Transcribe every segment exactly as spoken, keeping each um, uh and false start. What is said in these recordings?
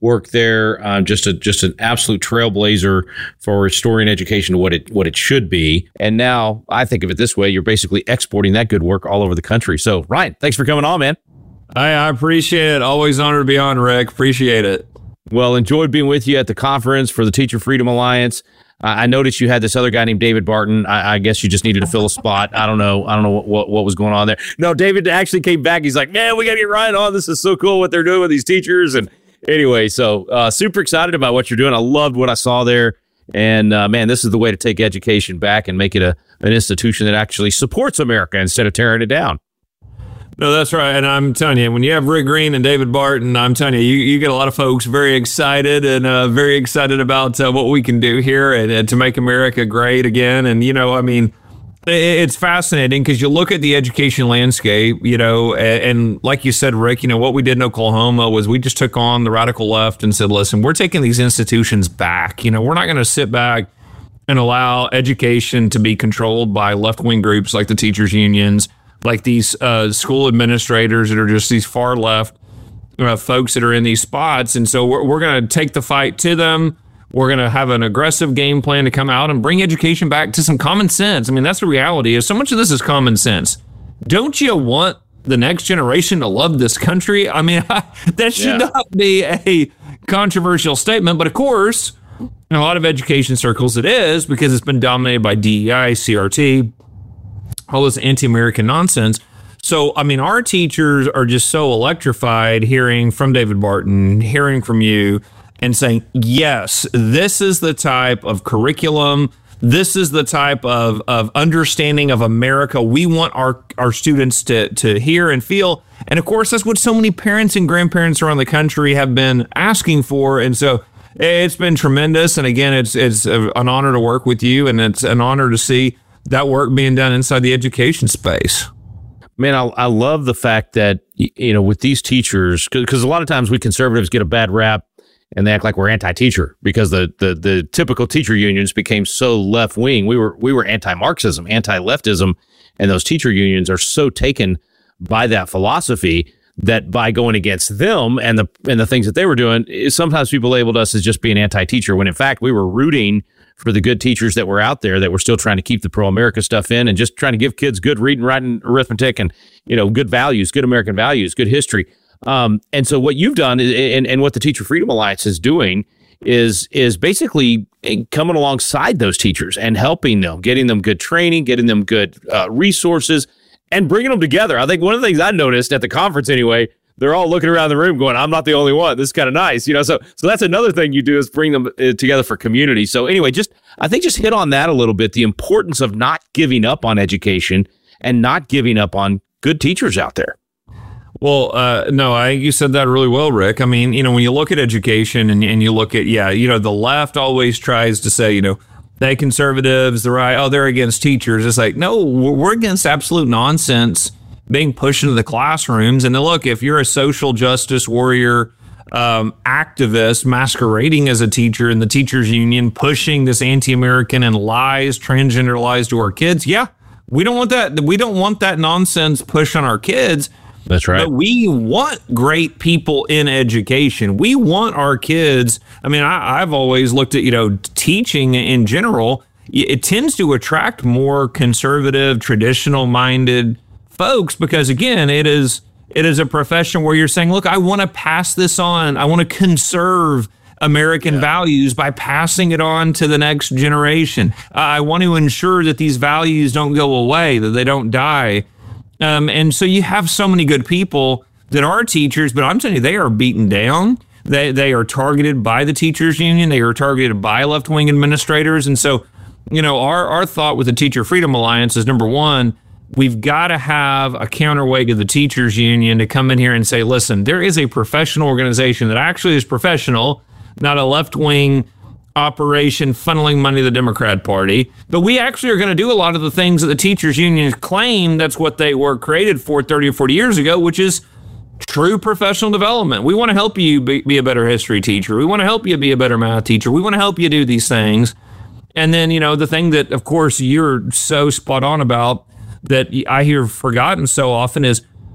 work there. Uh, just a just an absolute trailblazer for restoring education to what it what it should be. And now I think of it this way: you're basically exporting that good work all over the country. So, Ryan, thanks for coming on, man. I, I appreciate it. Always honored to be on, Rick. Appreciate it. Well, enjoyed being with you at the conference for the Teacher Freedom Alliance. I noticed you had this other guy named David Barton. I, I guess you just needed to fill a spot. I don't know. I don't know what, what, what was going on there. No, David actually came back. He's like, man, we got to get Ryan on. This is so cool what they're doing with these teachers. And anyway, so uh, super excited about what you're doing. I loved what I saw there. And uh, man, this is the way to take education back and make it a an institution that actually supports America instead of tearing it down. No, that's right. And I'm telling you, when you have Rick Green and David Barton, I'm telling you, you, you get a lot of folks very excited and uh, very excited about uh, what we can do here and, and to make America great again. And, you know, I mean, it, it's fascinating because you look at the education landscape, you know, and, and like you said, Rick, you know, what we did in Oklahoma was we just took on the radical left and said, listen, we're taking these institutions back. You know, we're not going to sit back and allow education to be controlled by left-wing groups like the teachers' unions, like these uh, school administrators that are just these far left uh, folks that are in these spots. And so we're, we're going to take the fight to them. We're going to have an aggressive game plan to come out and bring education back to some common sense. I mean, that's the reality is so much of this is common sense. Don't you want the next generation to love this country? I mean, that should yeah. not be a controversial statement. But of course, in a lot of education circles it is because it's been dominated by D E I, C R T, all this anti-American nonsense. So, I mean, our teachers are just so electrified hearing from David Barton, hearing from you, and saying, yes, this is the type of curriculum, this is the type of, of understanding of America we want our, our students to, to hear and feel. And of course, that's what so many parents and grandparents around the country have been asking for. And so it's been tremendous. And again, it's it's an honor to work with you, and it's an honor to see that work being done inside the education space. Man, I, I love the fact that, you know, with these teachers, because a lot of times we conservatives get a bad rap and they act like we're anti-teacher because the the the typical teacher unions became so left-wing. We were we were anti-Marxism, anti-leftism, and those teacher unions are so taken by that philosophy that by going against them and the and the things that they were doing, sometimes people labeled us as just being anti-teacher, when in fact we were rooting for the good teachers that were out there that were still trying to keep the pro-America stuff in and just trying to give kids good reading, writing, arithmetic, and, you know, good values, good American values, good history. Um, and so what you've done and, and what the Teacher Freedom Alliance is doing is is basically coming alongside those teachers and helping them, getting them good training, getting them good uh, resources, and bringing them together. I think one of the things I noticed at the conference anyway, they're all looking around the room going, I'm not the only one. This is kind of nice. You know, so so that's another thing you do is bring them uh, together for community. So anyway, just I think just hit on that a little bit, the importance of not giving up on education and not giving up on good teachers out there. Well, uh, no, I you said that really well, Rick. I mean, you know, when you look at education and, and you look at, yeah, you know, the left always tries to say, you know, they conservatives, the right, oh, they're against teachers. It's like, no, we're against absolute nonsense being pushed into the classrooms. And then look, if you're a social justice warrior, um, activist masquerading as a teacher in the teachers union, pushing this anti-American and lies, transgender lies to our kids, yeah, we don't want that. We don't want that nonsense pushed on our kids. That's right. But we want great people in education. We want our kids. I mean, I, I've always looked at, you know, teaching in general. It tends to attract more conservative, traditional minded folks, because again, it is it is a profession where you're saying, look, I want to pass this on. I want to conserve American yeah. values by passing it on to the next generation. Uh, I want to ensure that these values don't go away, that they don't die. Um, and so you have so many good people that are teachers, but I'm telling you, they are beaten down. They they are targeted by the teachers union. They are targeted by left-wing administrators. And so, you know, our, our thought with the Teacher Freedom Alliance is, number one, we've got to have a counterweight to the teachers union to come in here and say, listen, there is a professional organization that actually is professional, not a left-wing operation funneling money to the Democrat Party. But we actually are going to do a lot of the things that the teachers union claim that's what they were created for thirty or forty years ago, which is true professional development. We want to help you be, be a better history teacher. We want to help you be a better math teacher. We want to help you do these things. And then, you know, the thing that, of course, you're so spot on about that I hear forgotten so often is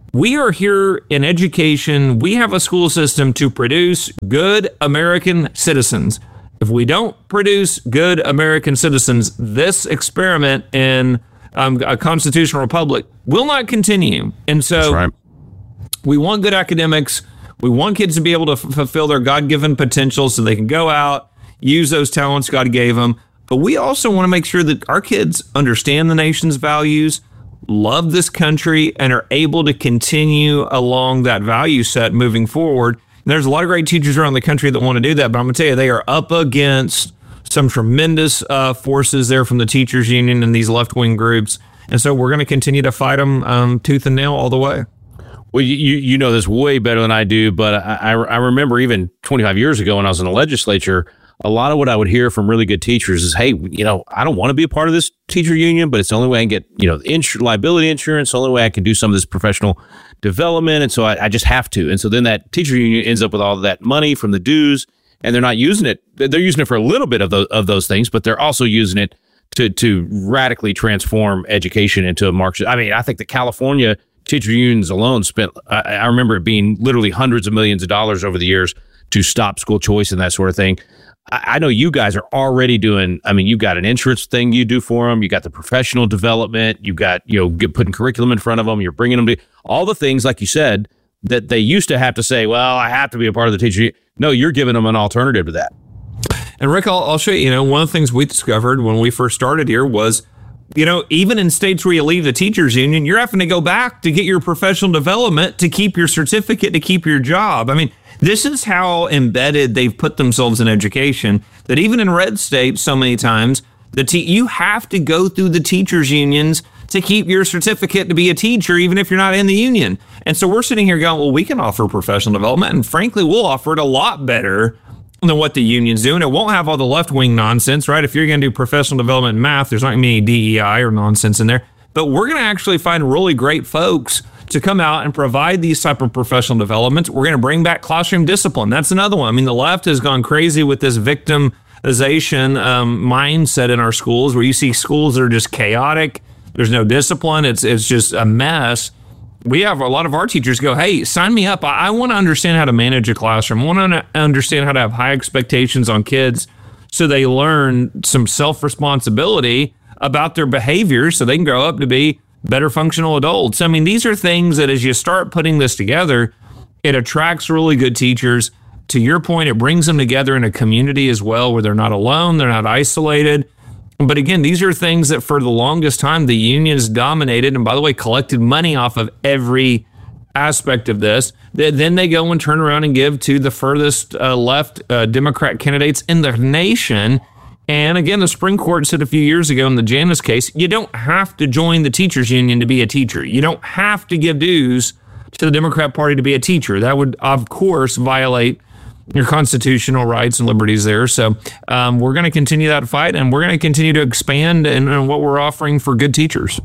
We are here in education. We have a school system to produce good American citizens. If we don't produce good American citizens, this experiment in um, a constitutional republic will not continue. And so That's right. we want good academics. We want kids to be able to f- fulfill their God-given potential so they can go out, use those talents God gave them. But we also want to make sure that our kids understand the nation's values, love this country, and are able to continue along that value set moving forward. And there's a lot of great teachers around the country that want to do that, but I'm going to tell you, they are up against some tremendous uh, forces there from the teachers union and these left-wing groups. And so we're going to continue to fight them um, tooth and nail all the way. Well, you you know this way better than I do, but I, I, I remember even twenty-five years ago when I was in the legislature, a lot of what I would hear from really good teachers is, hey, you know, I don't want to be a part of this teacher union, but it's the only way I can get, you know, insur- liability insurance, the only way I can do some of this professional development. And so I, I just have to. And so then that teacher union ends up with all of that money from the dues, and they're not using it. They're using it for a little bit of those, of those things, but they're also using it to, to radically transform education into a Marxist. I mean, I think the California teacher unions alone spent, I, I remember it being literally hundreds of millions of dollars over the years to stop school choice and that sort of thing. I know you guys are already doing, I mean, you've got an insurance thing you do for them. You got the professional development. You've got, you know, get, putting curriculum in front of them. You're bringing them to all the things, like you said, that they used to have to say, well, I have to be a part of the teacher. No, you're giving them an alternative to that. And Rick, I'll, I'll show you, you know, one of the things we discovered when we first started here was, you know, even in states where you leave the teachers union, you're having to go back to get your professional development, to keep your certificate, to keep your job. I mean, this is how embedded they've put themselves in education, that even in red states, so many times, the te- you have to go through the teachers unions to keep your certificate to be a teacher, even if you're not in the union. And so we're sitting here going, well, we can offer professional development, and frankly, we'll offer it a lot better than what the unions do. And it won't have all the left-wing nonsense, right? If you're going to do professional development in math, there's not going to be any D E I or nonsense in there. But we're going to actually find really great folks to come out and provide these type of professional developments. We're going to bring back classroom discipline. That's another one. I mean, the left has gone crazy with this victimization um, mindset in our schools, where you see schools that are just chaotic. There's no discipline. It's it's just a mess. We have a lot of our teachers go, hey, sign me up. I, I want to understand how to manage a classroom. I want to understand how to have high expectations on kids so they learn some self-responsibility about their behavior so they can grow up to be better functional adults. I mean, these are things that as you start putting this together, it attracts really good teachers. To your point, it brings them together in a community as well, where they're not alone, they're not isolated. But again, these are things that for the longest time, the unions dominated, and by the way, collected money off of every aspect of this. Then they go and turn around and give to the furthest uh, left uh, Democrat candidates in the nation. And again, the Supreme Court said a few years ago in the Janus case, you don't have to join the teachers union to be a teacher. You don't have to give dues to the Democrat Party to be a teacher. That would, of course, violate your constitutional rights and liberties there. So um, we're going to continue that fight, and we're going to continue to expand in, in what we're offering for good teachers.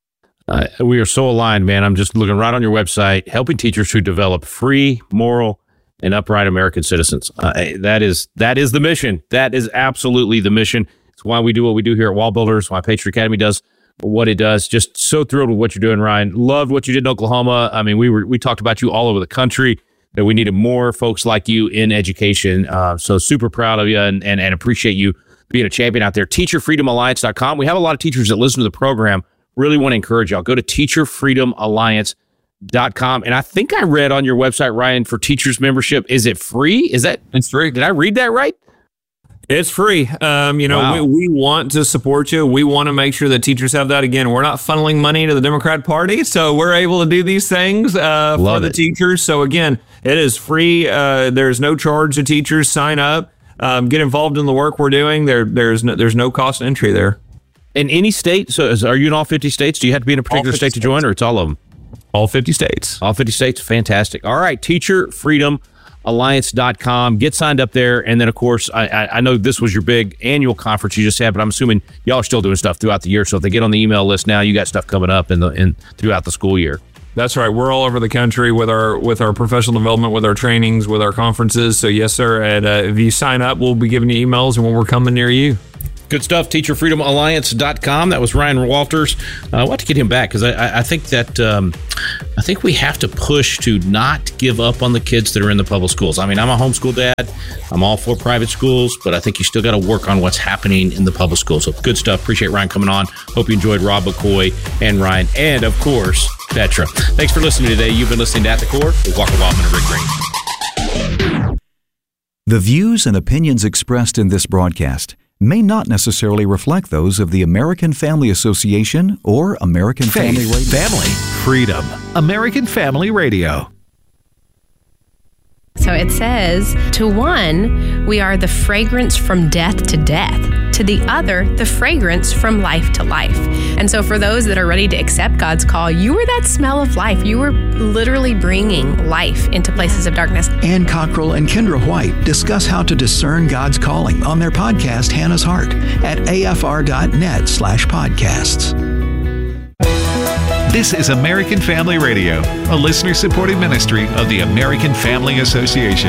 Uh, we are so aligned, man. I'm just looking right on your website, helping teachers to develop free, moral, and upright American citizens. Uh, that is that is the mission. That is absolutely the mission. It's why we do what we do here at Wall Builders, why Patriot Academy does what it does. Just so thrilled with what you're doing, Ryan. Loved what you did in Oklahoma. I mean, we were we talked about you all over the country, that we needed more folks like you in education. Uh, so super proud of you and, and, and appreciate you being a champion out there. teacher freedom alliance dot com. We have a lot of teachers that listen to the program. Really want to encourage y'all. Go to teacher freedom alliance dot com. And I think I read on your website, Ryan, for teachers membership, is it free? Is that it's free? Did I read that right? It's free. Um, you know, wow. we, we want to support you. We want to make sure that teachers have that. Again, we're not funneling money to the Democrat Party, so we're able to do these things uh, for the it. teachers. So again, it is free. Uh, there's no charge to teachers. Sign up, um, get involved in the work we're doing. There, there's no, there's no cost entry there. In any state? So is, are you in all fifty states? Do you have to be in a particular state to join, or it's all of them? All fifty states. All fifty states. Fantastic. All right. teacher freedom alliance dot com. Get signed up there. And then, of course, I, I, I know this was your big annual conference you just had, but I'm assuming y'all are still doing stuff throughout the year. So if they get on the email list now, you got stuff coming up in the in throughout the school year. That's right. We're all over the country with our with our professional development, with our trainings, with our conferences. So yes, sir. And uh, if you sign up, we'll be giving you emails and when we're coming near you. Good stuff. teacher freedom alliance dot com. That was Ryan Walters. Uh, I want to get him back because I, I think that um, I think we have to push to not give up on the kids that are in the public schools. I mean, I'm a homeschool dad. I'm all for private schools, but I think you still got to work on what's happening in the public schools. So good stuff. Appreciate Ryan coming on. Hope you enjoyed Rob McCoy and Ryan, and of course, Petra. Thanks for listening today. You've been listening to At the Core with Walker Wildman and Rick Green. The views and opinions expressed in this broadcast may not necessarily reflect those of the American Family Association or American Faith, Family Radio. Family, freedom. American Family Radio. So it says, to one, we are the fragrance from death to death. To the other, the fragrance from life to life. And so for those that are ready to accept God's call, you were that smell of life. You were literally bringing life into places of darkness. Ann Cockrell and Kendra White discuss how to discern God's calling on their podcast, Hannah's Heart, at afr.net slash podcasts. This is American Family Radio, a listener-supported ministry of the American Family Association.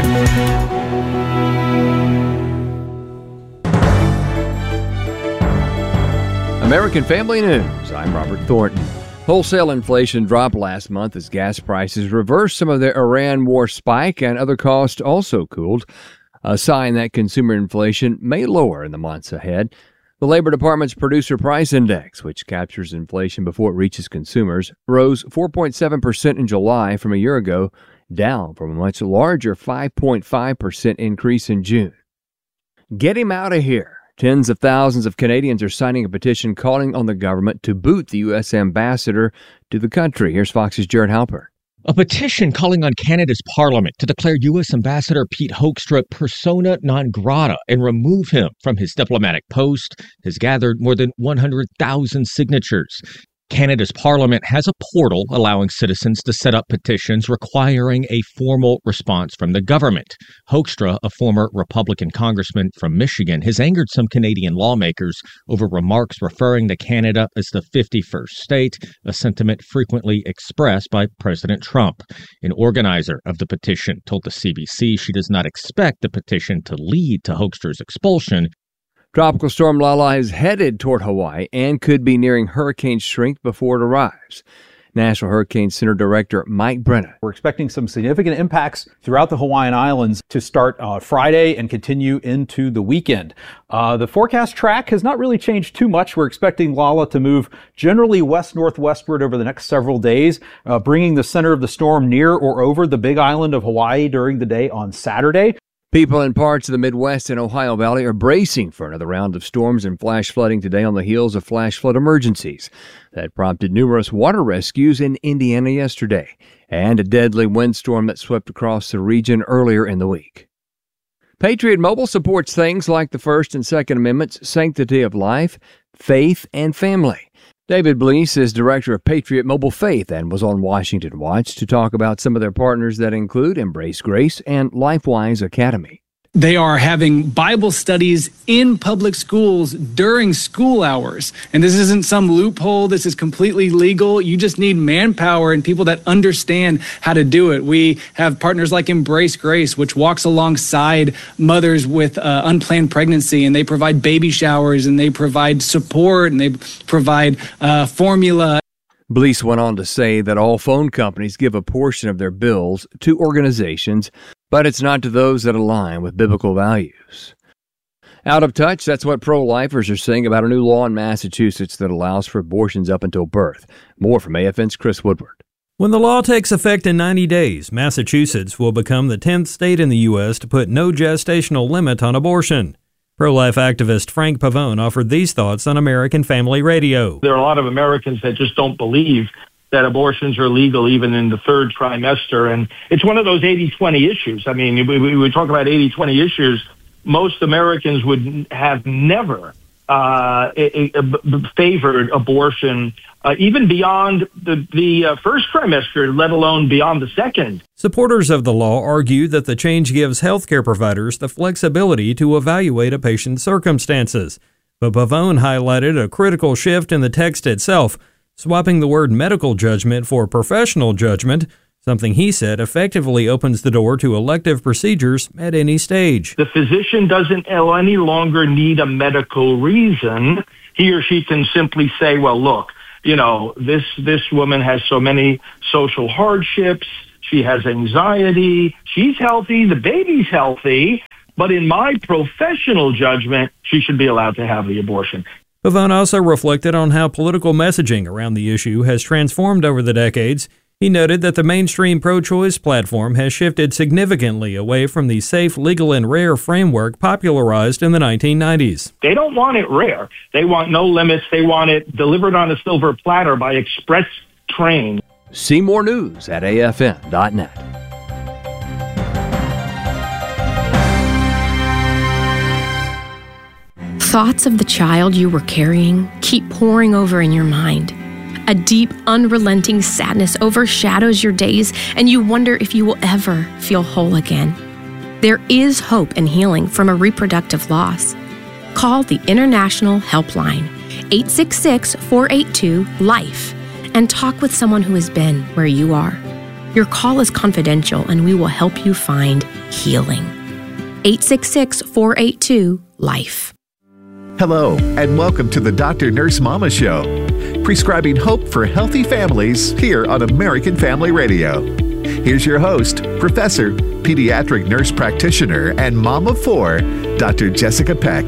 American Family News. I'm Robert Thornton. Wholesale inflation dropped last month as gas prices reversed some of their Iran war spike, and other costs also cooled, a sign that consumer inflation may lower in the months ahead. The Labor Department's Producer Price Index, which captures inflation before it reaches consumers, rose four point seven percent in July from a year ago, down from a much larger five point five percent increase in June. Get him out of here. Tens of thousands of Canadians are signing a petition calling on the government to boot the U S ambassador to the country. Here's Fox's Jared Halpern. A petition calling on Canada's Parliament to declare U S Ambassador Pete Hoekstra persona non grata and remove him from his diplomatic post has gathered more than one hundred thousand signatures. Canada's Parliament has a portal allowing citizens to set up petitions requiring a formal response from the government. Hoekstra, a former Republican congressman from Michigan, has angered some Canadian lawmakers over remarks referring to Canada as the fifty-first state, a sentiment frequently expressed by President Trump. An organizer of the petition told the C B C she does not expect the petition to lead to Hoekstra's expulsion. Tropical storm Lala is headed toward Hawaii and could be nearing hurricane strength before it arrives. National Hurricane Center Director Mike Brennan. We're expecting some significant impacts throughout the Hawaiian Islands to start uh, Friday and continue into the weekend. Uh, the forecast track has not really changed too much. We're expecting Lala to move generally west-northwestward over the next several days, uh, bringing the center of the storm near or over the Big Island of Hawaii during the day on Saturday. People in parts of the Midwest and Ohio Valley are bracing for another round of storms and flash flooding today on the heels of flash flood emergencies that prompted numerous water rescues in Indiana yesterday and a deadly windstorm that swept across the region earlier in the week. Patriot Mobile supports things like the First and Second Amendments, sanctity of life, faith, and family. David Bleese is director of Patriot Mobile Faith and was on Washington Watch to talk about some of their partners that include Embrace Grace and LifeWise Academy. They are having Bible studies in public schools during school hours. And this isn't some loophole. This is completely legal. You just need manpower and people that understand how to do it. We have partners like Embrace Grace, which walks alongside mothers with uh, unplanned pregnancy, and they provide baby showers, and they provide support, and they provide uh, formula. Bleese went on to say that all phone companies give a portion of their bills to organizations, but it's not to those that align with biblical values. Out of touch, that's what pro-lifers are saying about a new law in Massachusetts that allows for abortions up until birth. More from A F N's Chris Woodward. When the law takes effect in ninety days, Massachusetts will become the tenth state in the U S to put no gestational limit on abortion. Pro-life activist Frank Pavone offered these thoughts on American Family Radio. There are a lot of Americans that just don't believe that abortions are legal even in the third trimester. And it's one of those eighty twenty issues. I mean, we, we, we talk about eighty twenty issues. Most Americans would have never uh, a, a, a favored abortion, uh, even beyond the, the uh, first trimester, let alone beyond the second. Supporters of the law argue that the change gives healthcare providers the flexibility to evaluate a patient's circumstances. But Pavone highlighted a critical shift in the text itself, swapping the word medical judgment for professional judgment, something he said effectively opens the door to elective procedures at any stage. The physician doesn't any longer need a medical reason. He or she can simply say, well, look, you know, this, this woman has so many social hardships. She has anxiety. She's healthy. The baby's healthy. But in my professional judgment, she should be allowed to have the abortion. Pavone also reflected on how political messaging around the issue has transformed over the decades. He noted that the mainstream pro-choice platform has shifted significantly away from the safe, legal, and rare framework popularized in the nineteen nineties. They don't want it rare. They want no limits. They want it delivered on a silver platter by express train. See more news at A F N dot net. Thoughts of the child you were carrying keep pouring over in your mind. A deep, unrelenting sadness overshadows your days, and you wonder if you will ever feel whole again. There is hope and healing from a reproductive loss. Call the International Helpline, eight six six, four eight two, LIFE, and talk with someone who has been where you are. Your call is confidential, and we will help you find healing. eight six six, four eight two, LIFE. Hello, and welcome to the Doctor Nurse Mama Show, prescribing hope for healthy families here on American Family Radio. Here's your host, Professor, Pediatric Nurse Practitioner, and Mom of Four, Doctor Jessica Peck.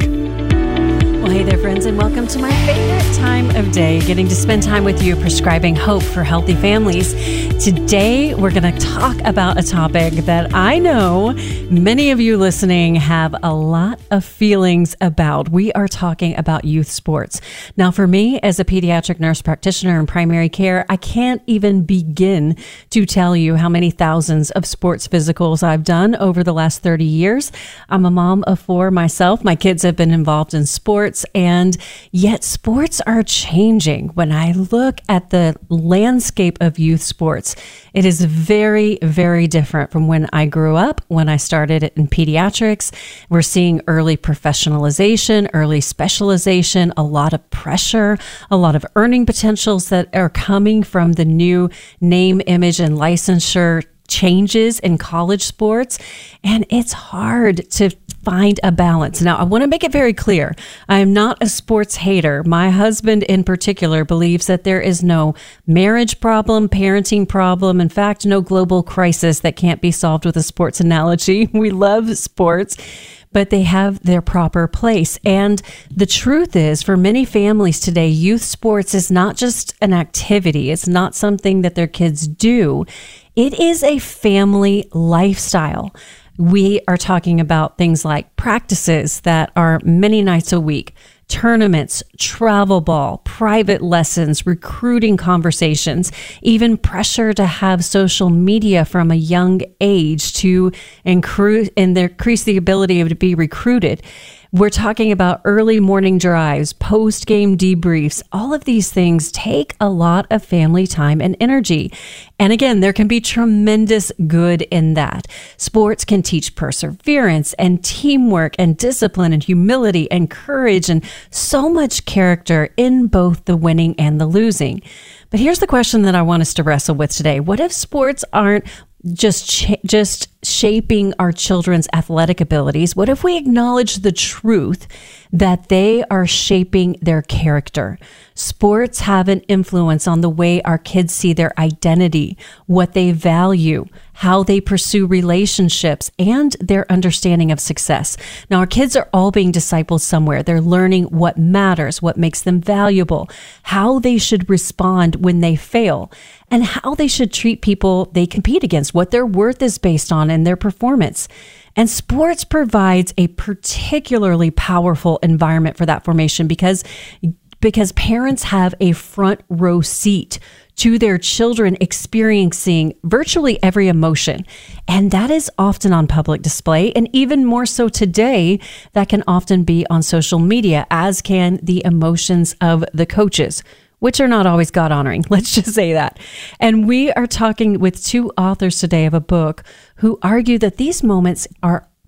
Well, hey there, friends, and welcome to my favorite time of day, getting to spend time with you, prescribing hope for healthy families. Today, we're going to talk about a topic that I know many of you listening have a lot of feelings about. We are talking about youth sports. Now, for me, as a pediatric nurse practitioner in primary care, I can't even begin to tell you how many thousands of sports physicals I've done over the last thirty years. I'm a mom of four myself. My kids have been involved in sports, and yet sports are changing. When I look at the landscape of youth sports, it is very, very different from when I grew up, when I started in pediatrics. We're seeing early professionalization, early specialization, a lot of pressure, a lot of earning potentials that are coming from the new name, image, and licensure changes in college sports. And it's hard to find a balance. Now, I want to make it very clear. I am not a sports hater. My husband in particular believes that there is no marriage problem, parenting problem, in fact, no global crisis that can't be solved with a sports analogy. We love sports, but they have their proper place. And the truth is, for many families today, youth sports is not just an activity. It's not something that their kids do. It is a family lifestyle. We are talking about things like practices that are many nights a week, tournaments, travel ball, private lessons, recruiting conversations, even pressure to have social media from a young age to increase and increase the ability to be recruited. We're talking about early morning drives, post-game debriefs. All of these things take a lot of family time and energy. And again, there can be tremendous good in that. Sports can teach perseverance and teamwork and discipline and humility and courage and so much character in both the winning and the losing. But here's the question that I want us to wrestle with today. What if sports aren't just ch- just shaping our children's athletic abilities? What if we acknowledge the truth that they are shaping their character? Sports have an influence on the way our kids see their identity, what they value, how they pursue relationships, and their understanding of success. Now, our kids are all being discipled somewhere. They're learning what matters, what makes them valuable, how they should respond when they fail, and how they should treat people they compete against, what their worth is based on and their performance. And sports provides a particularly powerful environment for that formation because, because parents have a front row seat to their children experiencing virtually every emotion. And that is often on public display. And even more so today, that can often be on social media, as can the emotions of the coaches, which are not always God-honoring. Let's just say that. And we are talking with two authors today of a book who argue that these moments are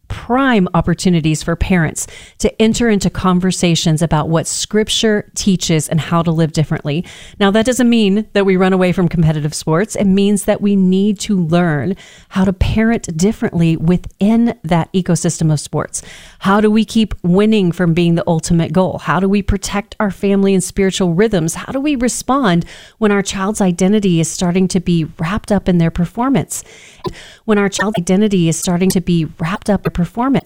prime opportunities for parents to enter into conversations about what Scripture teaches and how to live differently. Now, that doesn't mean that we run away from competitive sports. It means that we need to learn how to parent differently within that ecosystem of sports. How do we keep winning from being the ultimate goal? How do we protect our family and spiritual rhythms? How do we respond when our child's identity is starting to be wrapped up in their performance? When our child's identity is starting to be wrapped up in performance.